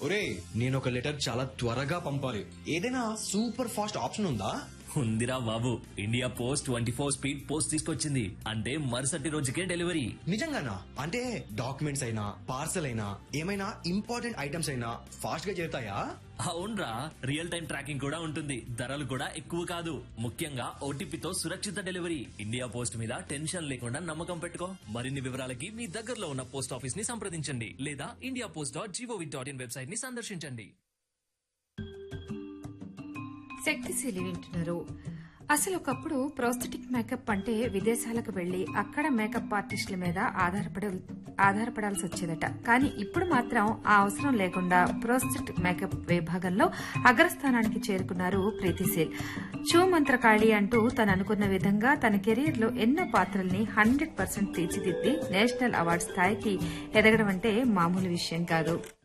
ఒరే నేను ఒక లెటర్ చాలా త్వరగా పంపాలి, ఏదైనా సూపర్ ఫాస్ట్ ఆప్షన్ ఉందా? ఉందిరా బాబు, ఇండియా పోస్ట్ 24 స్పీడ్ పోస్ట్ తీసుకొచ్చింది. అంటే మరుసటి రోజుకే డెలివరీ. నిజంగానా? అంటే డాక్యుమెంట్స్ అయినా పార్సల్ అయినా ఏమైనా ఇంపార్టెంట్ ఐటమ్స్ అయినా ఫాస్ట్ గా చేరుతాయా? అవునరా, రియల్ టైం ట్రాకింగ్ కూడా ఉంటుంది. ధరలు కూడా ఎక్కువ కాదు. ముఖ్యంగా ఓటీపీతో సురక్షిత డెలివరీ. ఇండియా పోస్ట్ మీద టెన్షన్ లేకుండా నమ్మకం పెట్టుకో. మరిన్ని వివరాలకి మీ దగ్గరలో ఉన్న పోస్ట్ ఆఫీస్ ని సంప్రదించండి లేదా indiapost.gov.in వెబ్సైట్ ని సందర్శించండి. శక్తిశీలి వింటున్నారు. అసలు ఒకప్పుడు ప్రోస్థెటిక్ మేకప్ అంటే విదేశాలకు వెళ్లి అక్కడ మేకప్ ఆర్టిస్టుల మీద ఆధారపడాల్సి వచ్చేదట. కానీ ఇప్పుడు మాత్రం ఆ అవసరం లేకుండా ప్రోస్థెటిక్ మేకప్ విభాగంలో అగ్రస్థానానికి చేరుకున్నారు ప్రీతిశీల్. చూ మంత్రకాళి అంటూ తను అనుకున్న విధంగా తన కెరీర్ లో ఎన్నో పాత్రల్ని 100% తీర్చిదిద్ది నేషనల్ అవార్డు స్థాయికి ఎదగడం అంటే మామూలు విషయం కాదు.